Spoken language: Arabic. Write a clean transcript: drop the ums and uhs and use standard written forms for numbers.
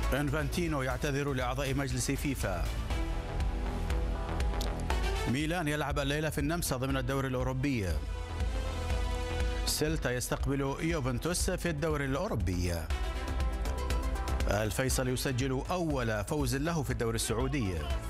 إنفانتينو يعتذر لأعضاء مجلس فيفا. ميلان يلعب الليلة في النمسا ضمن الدوري الأوروبي. سيلتا يستقبل يوفنتوس في الدوري الأوروبي. الفيصل يسجل أول فوز له في الدوري السعودي.